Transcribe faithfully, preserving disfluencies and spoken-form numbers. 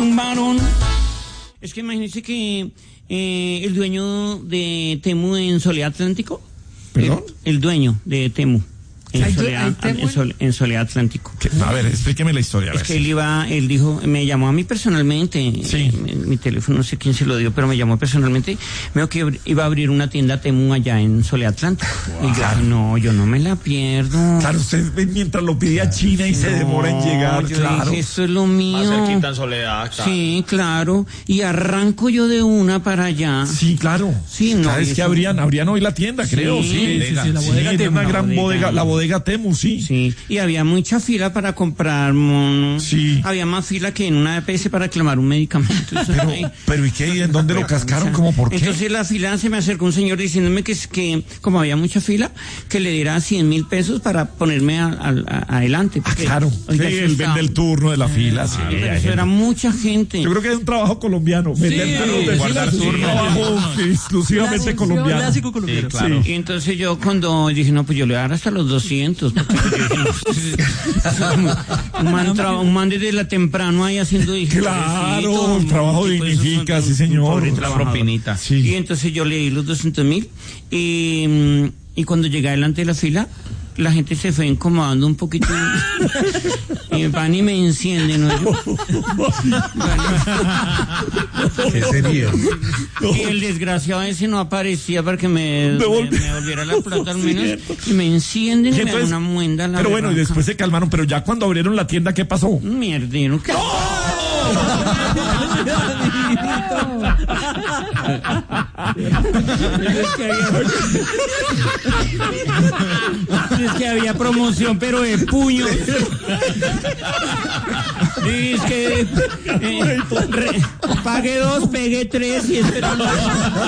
un varón. Es que imagínense que eh, el dueño de Temu en Soledad Atlántico. ¿Perdón? El, el dueño de Temu. En Soledad, en, Sol, en Soledad Atlántico. A ver, explíqueme la historia. Es que él iba, él dijo, me llamó a mí personalmente, sí. mi, mi teléfono, no sé quién se lo dio, pero me llamó personalmente, me dijo que iba a abrir una tienda Temu allá en Soledad Atlántico. Wow. Y yo, no, yo no me la pierdo. Claro, usted mientras lo pide a China y no, se demora en llegar, yo claro. Dije, esto es lo mío. Más cerquita en Soledad, claro. Sí, claro, y arranco yo de una para allá. Sí, claro. Sí, no. ¿Sabes que abrían, abrían hoy la tienda, sí, creo? Sí, sí, sí, sí, la bodega sí, Temu, una gran bodega, bodega, la bodega Temu, sí. Sí, y había mucha fila para comprar monos. Sí. Había más fila que en una E P S para reclamar un medicamento. Pero, pero ¿y qué? ¿En dónde lo cascaron? ¿Cómo por qué? Entonces la fila se me acercó un señor diciéndome que, que como había mucha fila, que le diera cien mil pesos para ponerme a, a, a, adelante. Porque, ah, claro. Oiga, sí, él vende el turno de la fila. Sí, pero eso era mucha gente. Yo creo que es un trabajo colombiano. Vender sí, turno de guardar turno. Sí, trabajo exclusivamente colombiano. Clásico colombiano. Sí, claro. Y entonces yo cuando dije, no, pues yo le voy a dar hasta los doscientos. Porque un, man tra- un man desde la temprano ahí haciendo claro, el trabajo dignifica, sí señor, la propinita. Sí. Y entonces yo le di los doscientos mil y, y cuando llegué delante de la fila la gente se fue incomodando un poquito y, y van y me encienden, ¿no? ¿Qué sería? Y el desgraciado ese no aparecía para que me, me, me volviera la plata al menos y me encienden y, y entonces, me dan una muenda. La pero bueno, y después se calmaron, pero ya cuando abrieron la tienda, ¿qué pasó? Un mierdero. Es que había... es que había promoción, pero de puño. Es que eh, re, pagué dos, pegué tres y esperando.